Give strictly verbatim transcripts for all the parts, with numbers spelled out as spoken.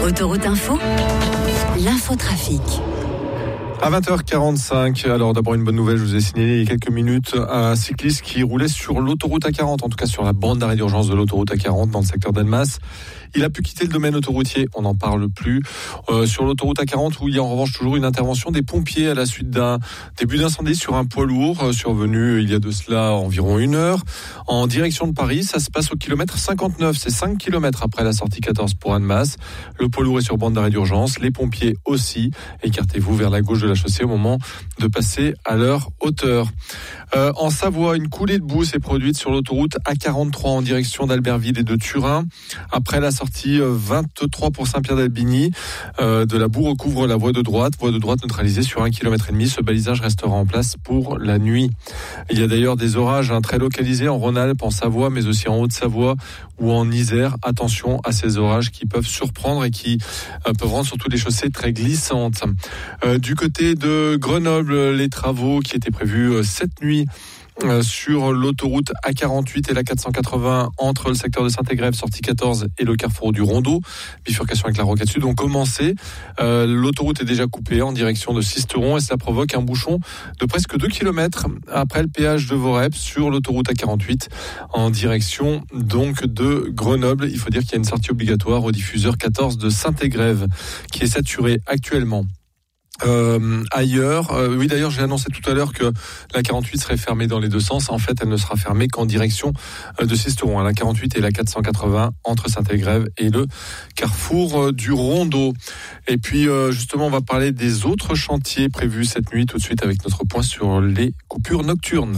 Autoroute Info, l'infotrafic. À vingt heures quarante-cinq, alors d'abord une bonne nouvelle, je vous ai signalé il y a quelques minutes un cycliste qui roulait sur l'autoroute A quarante, en tout cas sur la bande d'arrêt d'urgence de l'autoroute A quarante dans le secteur d'Annemasse. Il a pu quitter le domaine autoroutier, on n'en parle plus. Euh, sur l'autoroute A quarante, où il y a en revanche toujours une intervention des pompiers à la suite d'un début d'incendie sur un poids lourd, euh, survenu il y a de cela environ une heure. En direction de Paris, ça se passe au kilomètre cinquante-neuf, c'est cinq kilomètres après la sortie quatorze pour Annemasse. Le poids lourd est sur bande d'arrêt d'urgence, les pompiers aussi. Écartez-vous vers la gauche de la chaussée au moment de passer à leur hauteur. Euh, en Savoie, une coulée de boue s'est produite sur l'autoroute A quarante-trois en direction d'Albertville et de Turin. Après la sortie vingt-trois pour Saint-Pierre-d'Albigny, euh, de la boue recouvre la voie de droite, voie de droite neutralisée sur un kilomètre et demi. Ce balisage restera en place pour la nuit. Il y a d'ailleurs des orages hein, très localisés en Rhône-Alpes, en Savoie, mais aussi en Haute-Savoie ou en Isère. Attention à ces orages qui peuvent surprendre et qui euh, peuvent rendre surtout les chaussées très glissantes. Euh, du côté de Grenoble, les travaux qui étaient prévus euh, cette nuit Euh, sur l'autoroute A quarante-huit et la quatre cent quatre-vingts entre le secteur de Saint-Égrève, sortie quatorze, et le carrefour du Rondeau, bifurcation avec la Rocade Sud, ont commencé. Euh, l'autoroute est déjà coupée en direction de Sisteron et cela provoque un bouchon de presque deux kilomètres après le péage de Vorep sur l'autoroute A quarante-huit en direction donc de Grenoble. Il faut dire qu'il y a une sortie obligatoire au diffuseur quatorze de Saint-Égrève qui est saturé actuellement. Euh, ailleurs, euh, oui d'ailleurs j'ai annoncé tout à l'heure que la quarante-huit serait fermée dans les deux sens. En fait elle ne sera fermée qu'en direction euh, de Sisteron, hein, la quarante-huit et la quatre cent quatre-vingts entre Saint-Égrève et le carrefour euh, du Rondeau. Et puis euh, justement on va parler des autres chantiers prévus cette nuit tout de suite avec notre point sur les coupures nocturnes.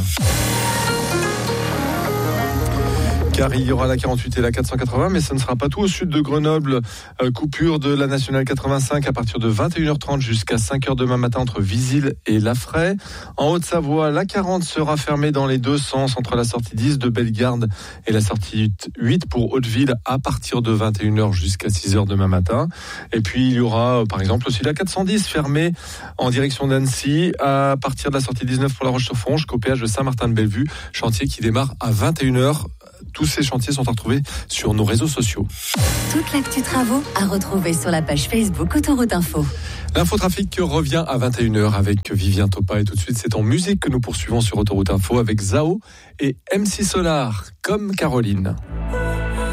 Car il y aura la quarante-huit et la quatre cent quatre-vingts, mais ce ne sera pas tout. Au sud de Grenoble, euh, coupure de la nationale quatre-vingt-cinq à partir de vingt et une heures trente jusqu'à cinq heures demain matin entre Visil et Lafray. En Haute-Savoie, la quarante sera fermée dans les deux sens entre la sortie dix de Bellegarde et la sortie huit pour Hauteville à partir de vingt et une heures jusqu'à six heures demain matin. Et puis il y aura euh, par exemple aussi la quatre cent dix fermée en direction d'Annecy à partir de la sortie dix-neuf pour La Roche-sur-Fonds jusqu'au péage de Saint-Martin-de-Bellevue. Chantier qui démarre à vingt et une heures. Tous ces chantiers sont à retrouver sur nos réseaux sociaux. Toute l'actu travaux à retrouver sur la page Facebook Autoroute Info. L'infotrafic revient à vingt et une heures avec Vivien Topa et tout de suite c'est en musique que nous poursuivons sur Autoroute Info avec Zao et M C Solar comme Caroline.